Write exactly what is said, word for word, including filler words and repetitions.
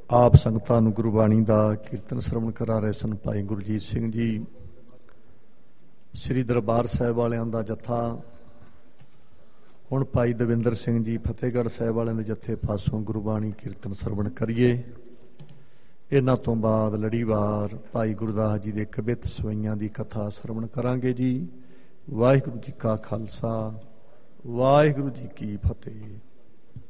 ਆਪ ਸੰਗਤਾਂ ਨੂੰ ਗੁਰਬਾਣੀ ਦਾ ਕੀਰਤਨ ਸਰਵਣ ਕਰਾ ਰਹੇ ਸਨ ਭਾਈ ਗੁਰਜੀਤ ਸਿੰਘ ਜੀ। ਸ੍ਰੀ ਦਰਬਾਰ ਸਾਹਿਬ ਵਾਲਿਆਂ ਦਾ ਜੱਥਾ ਹੁਣ ਭਾਈ ਦਵਿੰਦਰ ਸਿੰਘ ਜੀ ਫਤਿਹਗੜ੍ਹ ਸਾਹਿਬ ਵਾਲਿਆਂ ਦੇ ਜੱਥੇ ਪਾਸੋਂ ਗੁਰਬਾਣੀ ਕੀਰਤਨ ਸਰਵਣ ਕਰੀਏ। ਇਹਨਾਂ ਤੋਂ ਬਾਅਦ ਲੜੀਵਾਰ ਭਾਈ ਗੁਰਦਾਸ ਜੀ ਦੇ ਕਬਿਤ ਸਵਈਆਂ ਦੀ ਕਥਾ ਸਰਵਣ ਕਰਾਂਗੇ ਜੀ। ਵਾਹਿਗੁਰੂ ਜੀ ਕਾ ਖਾਲਸਾ, ਵਾਹਿਗੁਰੂ ਜੀ ਕੀ ਫਤਿਹ।